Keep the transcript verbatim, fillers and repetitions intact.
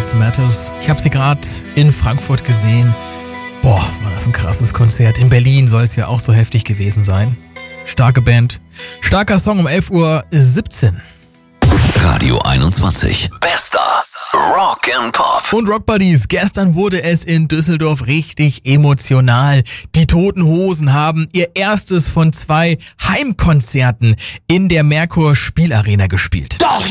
Lives Matters. Ich habe sie gerade in Frankfurt gesehen. Boah, war das ein krasses Konzert. In Berlin soll es ja auch so heftig gewesen sein. Starke Band. Starker Song um elf Uhr siebzehn. Radio einundzwanzig. Bester Rock and Pop. Und Rock Buddies, gestern wurde es in Düsseldorf richtig emotional. Die Toten Hosen haben ihr erstes von zwei Heimkonzerten in der Merkur Spielarena gespielt. Doch